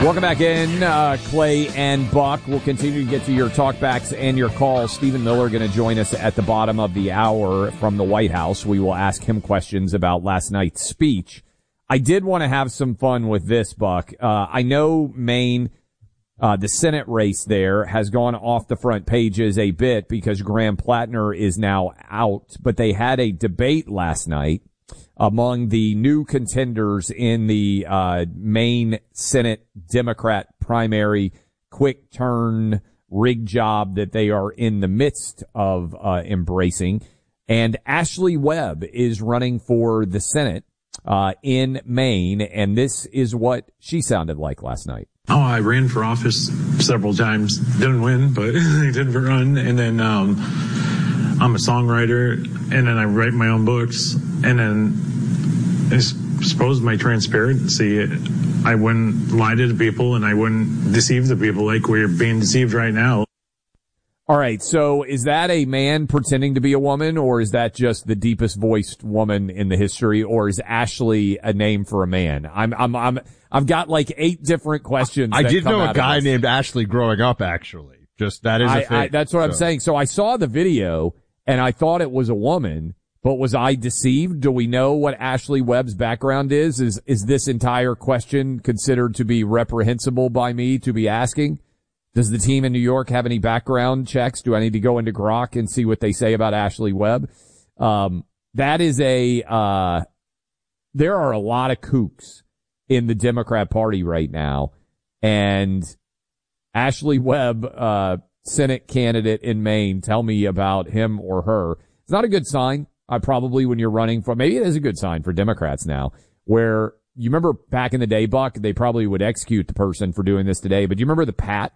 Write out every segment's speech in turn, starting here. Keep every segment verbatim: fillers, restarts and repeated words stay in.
Welcome back in, uh, Clay and Buck. We'll continue to get to your talkbacks and your calls. Stephen Miller going to join us at the bottom of the hour from the White House. We will ask him questions about last night's speech. I did want to have some fun with this, Buck. Uh, I know Maine, uh, the Senate race there has gone off the front pages a bit because Graham Plattner is now out, but they had a debate last night among the new contenders in the uh Maine Senate Democrat primary quick turn rig job that they are in the midst of uh embracing. And Ashley Webb is running for the Senate uh in Maine, and this is what she sounded like last night. Oh, I ran for office several times. Didn't win, but I did run. And then um I'm a songwriter, and then I write my own books, and then I suppose my transparency, I wouldn't lie to the people, and I wouldn't deceive the people like we're being deceived right now. All right, so is that a man pretending to be a woman, or is that just the deepest voiced woman in the history, or is Ashley a name for a man? I'm, I'm, I'm, I've got like eight different questions. I that did come know a out guy of this. named Ashley growing up, actually. Just that is a I, thing. I, that's what so. I'm saying. So I saw the video and I thought it was a woman, but was I deceived? Do we know what Ashley Webb's background is? Is, is this entire question considered to be reprehensible by me to be asking? Does the team in New York have any background checks? Do I need to go into Grok and see what they say about Ashley Webb? Um, that is a, uh, there are a lot of kooks in the Democrat Party right now. And Ashley Webb, uh, Senate candidate in Maine, tell me about him or her. It's not a good sign. I probably, when you're running for, maybe it is a good sign for Democrats now, where you remember back in the day, Buck, they probably would execute the person for doing this today. But you remember the Pat,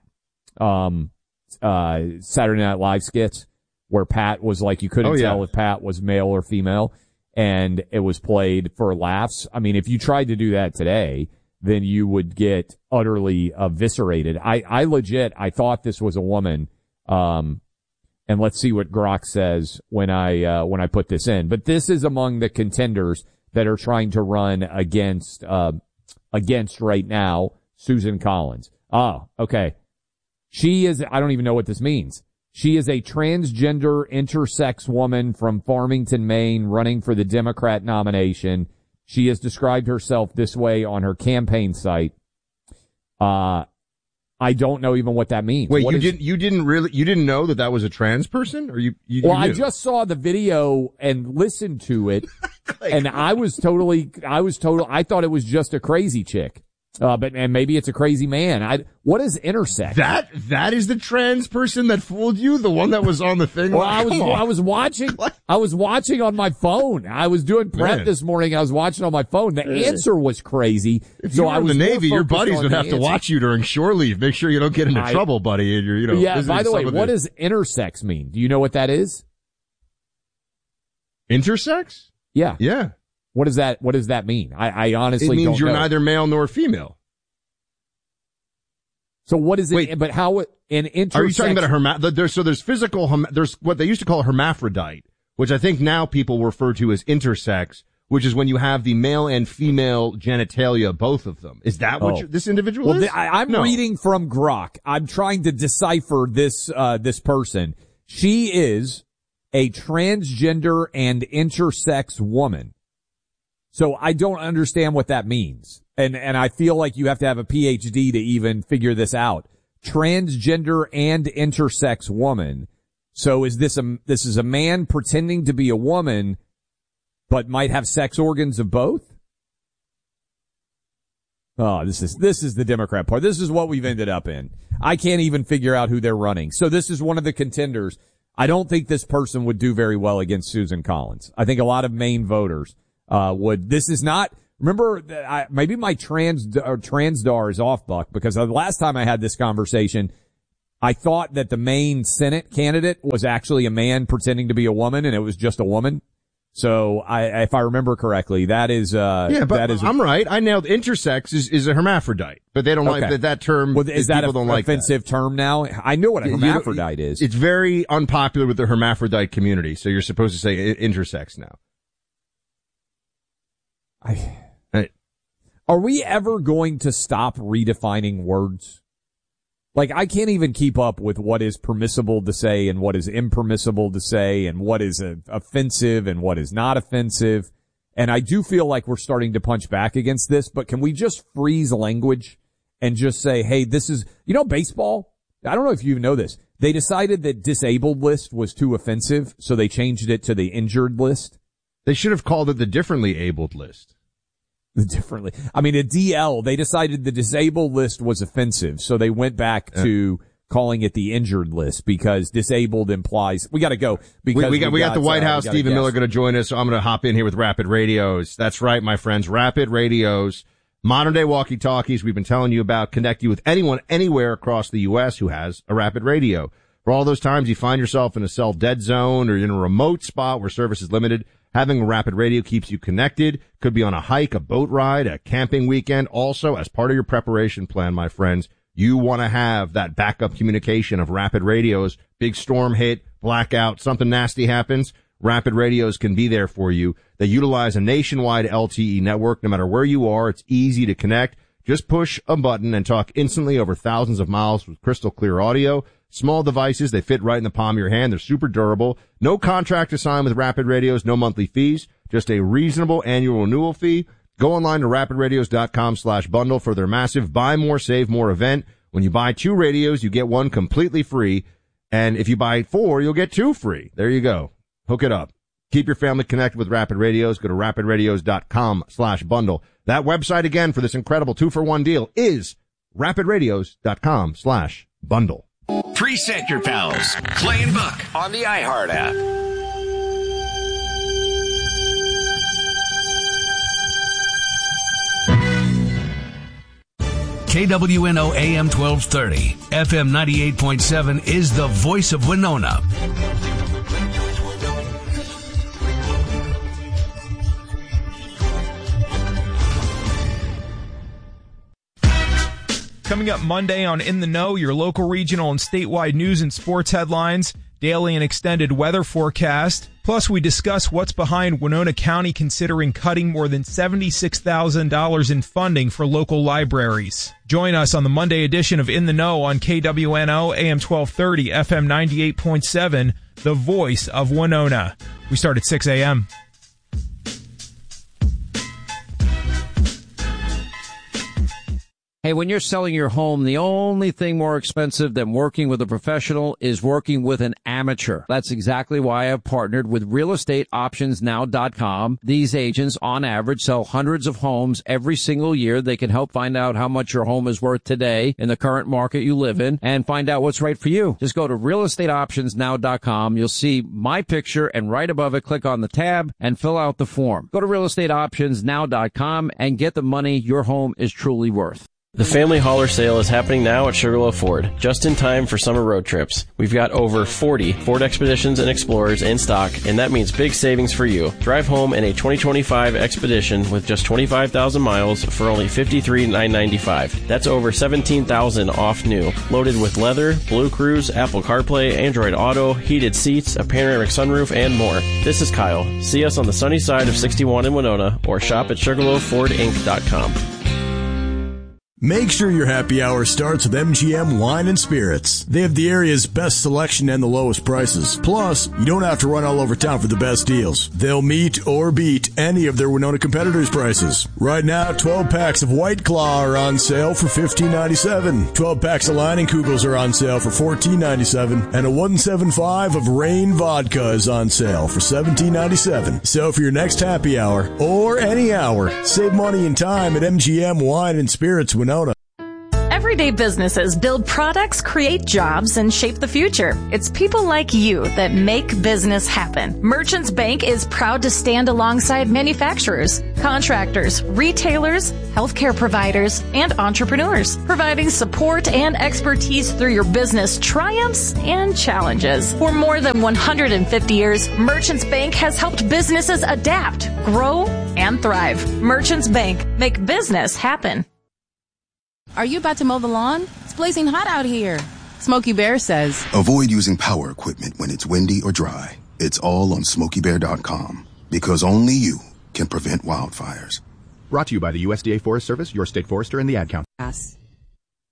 um, uh, Saturday Night Live skits where Pat was like, you couldn't oh, yeah. tell if Pat was male or female, and it was played for laughs. I mean, if you tried to do that today, then you would get utterly eviscerated. I, I legit, I thought this was a woman. Um, and let's see what Grok says when I, uh, when I put this in. But this is among the contenders that are trying to run against, uh, against right now, Susan Collins. Oh, okay. She is, I don't even know what this means. She is a transgender intersex woman from Farmington, Maine, running for the Democrat nomination. She has described herself this way on her campaign site. Uh, I don't know even what that means. Wait, what you is, didn't, you didn't really, you didn't know that that was a trans person? Or you, you, well, you I knew? just saw the video and listened to it, and I was totally, I was total, I thought it was just a crazy chick. Uh, but, and maybe it's a crazy man. I, what is intersex? That, that is the trans person that fooled you? The one that was on the thing? Well, Like, I was, come on. I was watching, I was watching on my phone. I was doing prep Man. this morning. I was watching on my phone. The answer was crazy. If so you were I in was the more Navy, your focused buddies on would the have to answer. watch you during shore leave. Make sure you don't get into I- trouble, buddy. And you're, you know, Yeah. visiting By the way, some of what does intersex mean? Do you know what that is? intersex? Yeah. Yeah. What does that, what does that mean? I, I It honestly means don't you're know. neither male nor female. So what is it? Wait. But how, it- an intersex? Are you talking about a herma? There's so there's physical. Herma, there's what they used to call a hermaphrodite, which I think now people refer to as intersex, which is when you have the male and female genitalia, both of them. Is that what Oh. you're, this individual Well, is? th- I, I'm No. reading from Grok. I'm trying to decipher this, uh, this person. She is a transgender and intersex woman. So I don't understand what that means. And, and I feel like you have to have a P H D to even figure this out. Transgender and intersex woman. So is this a, this is a man pretending to be a woman, but might have sex organs of both? Oh, this is, this is the Democrat Party. This is what we've ended up in. I can't even figure out who they're running. So this is one of the contenders. I don't think this person would do very well against Susan Collins. I think a lot of Maine voters, uh, would, this is not, remember, I, maybe my trans, or transdar is off, Buck, because the last time I had this conversation, I thought that the Maine Senate candidate was actually a man pretending to be a woman, and it was just a woman. So I, if I remember correctly, that is, uh, Yeah, but that is, I'm right. I nailed intersex is, is a hermaphrodite, but they don't like Okay. that, that term. well, is that people an don't like offensive term now? I know what a that. You- hermaphrodite is. It's very unpopular with the hermaphrodite community, so you're supposed to say i- intersex now. I, Right. Are we ever going to stop redefining words? Like, I can't even keep up with what is permissible to say and what is impermissible to say and what is uh, offensive and what is not offensive. And I do feel like we're starting to punch back against this, but can we just freeze language and just say, hey, this is, you know, baseball? I don't know if you know this. They decided that disabled list was too offensive, so they changed it to the injured list. They should have called it the differently abled list. The differently. I mean, a D L, they decided the disabled list was offensive, so they went back yeah. to calling it the injured list because disabled implies we got to go because we, we got we got, got the White uh, House. Stephen Miller going to join us. So I'm going to hop in here with Rapid Radios. That's right, my friends. Rapid Radios, modern day walkie talkies. We've been telling you about, connect you with anyone anywhere across the U S who has a Rapid Radio. For all those times you find yourself in a cell dead zone or in a remote spot where service is limited, having a Rapid Radio keeps you connected. Could be on a hike, a boat ride, a camping weekend. Also, as part of your preparation plan, my friends, you want to have that backup communication of Rapid Radios. Big storm hit, blackout, something nasty happens. Rapid Radios can be there for you. They utilize a nationwide L T E network. No matter where you are, it's easy to connect. Just push a button and talk instantly over thousands of miles with crystal clear audio. Small devices, they fit right in the palm of your hand. They're super durable. No contract to sign with Rapid Radios, no monthly fees, just a reasonable annual renewal fee. Go online to rapid radios dot com slash bundle for their massive buy more, save more event. When you buy two radios, you get one completely free. And if you buy four, you'll get two free. There you go. Hook it up. Keep your family connected with Rapid Radios. Go to rapid radios dot com slash bundle. That website again for this incredible two for one deal is rapid radios dot com slash bundle. Preset your pals. Clay and Buck on the iHeart app. K W N O A M twelve thirty, F M ninety-eight point seven is the voice of Winona. Coming up Monday on In the Know, your local, regional, and statewide news and sports headlines, daily and extended weather forecast. Plus, we discuss what's behind Winona County considering cutting more than seventy-six thousand dollars in funding for local libraries. Join us on the Monday edition of In the Know on K W N O A M twelve thirty, F M ninety-eight point seven, the voice of Winona. We start at six a.m. Hey, when you're selling your home, the only thing more expensive than working with a professional is working with an amateur. That's exactly why I've partnered with real estate options now dot com. These agents, on average, sell hundreds of homes every single year. They can help find out how much your home is worth today in the current market you live in and find out what's right for you. Just go to real estate options now dot com. You'll see my picture, and right above it, click on the tab and fill out the form. Go to real estate options now dot com and get the money your home is truly worth. The Family Hauler Sale is happening now at Sugarloaf Ford, just in time for summer road trips. We've got over forty Ford Expeditions and Explorers in stock, and that means big savings for you. Drive home in a twenty twenty-five Expedition with just twenty-five thousand miles for only fifty-three thousand nine hundred ninety-five dollars. That's over seventeen thousand dollars off new. Loaded with leather, Blue Cruise, Apple CarPlay, Android Auto, heated seats, a panoramic sunroof, and more. This is Kyle. See us on the sunny side of sixty-one in Winona, or shop at sugarloaf ford inc dot com. Make sure your happy hour starts with M G M Wine and Spirits. They have the area's best selection and the lowest prices. Plus, you don't have to run all over town for the best deals. They'll meet or beat any of their Winona competitors' prices. Right now, twelve packs of White Claw are on sale for fifteen ninety-seven. twelve packs of Leinenkugels are on sale for fourteen ninety-seven. And a one seventy-five of Rain Vodka is on sale for seventeen ninety-seven. So for your next happy hour, or any hour, save money and time at M G M Wine and Spirits Winona. Everyday businesses build products, create jobs, and shape the future. It's people like you that make business happen. Merchants Bank is proud to stand alongside manufacturers, contractors, retailers, healthcare providers, and entrepreneurs, providing support and expertise through your business triumphs and challenges. For more than one hundred fifty years, Merchants Bank has helped businesses adapt, grow, and thrive. Merchants Bank, make business happen. Are you about to mow the lawn? It's blazing hot out here. Smokey Bear says, avoid using power equipment when it's windy or dry. It's all on smokey bear dot com, because only you can prevent wildfires. Brought to you by the U S D A Forest Service, your state forester, and the Ad Council.